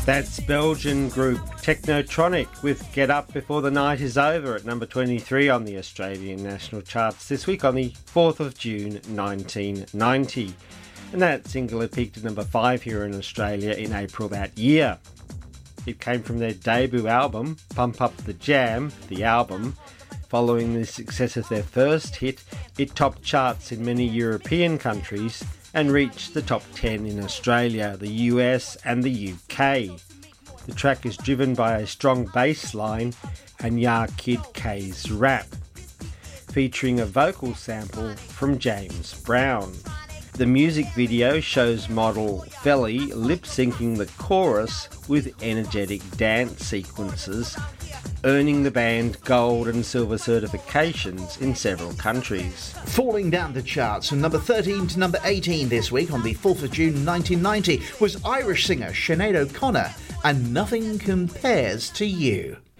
That's Belgian group Technotronic with Get Up Before the Night Is Over at number 23 on the Australian national charts this week on the 4th of June 1990. And that single had peaked at number 5 here in Australia in April that year. It came from their debut album, Pump Up the Jam, the album. Following the success of their first hit, it topped charts in many European countries and reached the top 10 in Australia, the US and the UK. The track is driven by a strong bass line and Ya Kid K's rap, featuring a vocal sample from James Brown. The music video shows model Felly lip-syncing the chorus with energetic dance sequences, earning the band gold and silver certifications in several countries. Falling down the charts from number 13 to number 18 this week on the 4th of June 1990 was Irish singer Sinead O'Connor and Nothing Compares to You.